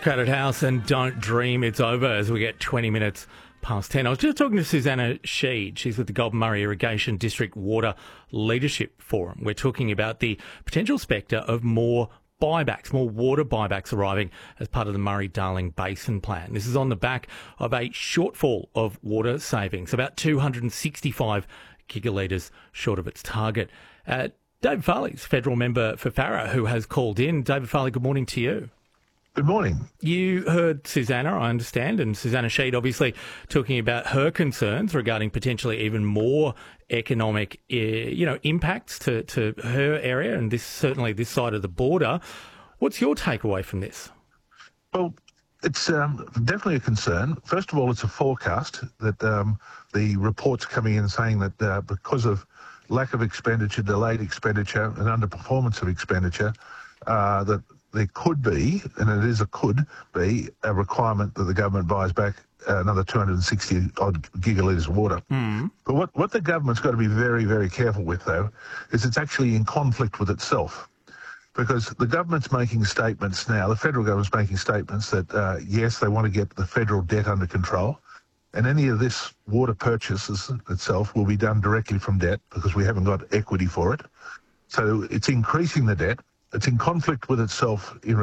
Crowded House and Don't Dream It's Over as we get 20 minutes past 10. I was just talking to Susanna Sheed. She's with the Goulburn Murray Irrigation District Water Leadership Forum. We're talking about the potential spectre of more buybacks, more water buybacks arriving as part of the Murray-Darling Basin Plan. This is on the back of a shortfall of water savings, about 265 gigalitres short of its target. David Farley's federal member for Farrer, who has called in. David Farley, good morning to you. Good morning. You heard Susanna, I understand, and Susanna Sheed obviously talking about her concerns regarding potentially even more economic, impacts to her area and certainly this side of the border. What's your takeaway from this? Well, it's definitely a concern. First of all, it's a forecast that the reports coming in saying that because of lack of expenditure, delayed expenditure and underperformance of expenditure, that there could be, and it is could be, a requirement that the government buys back another 260 odd gigalitres of water. But what the government's got to be very, very careful with, though, is it's actually in conflict with itself. Because the government's making statements now, the federal government's making statements that, yes, they want to get the federal debt under control, and any of this water purchases itself will be done directly from debt because we haven't got equity for it. So it's increasing the debt. It's in conflict with itself in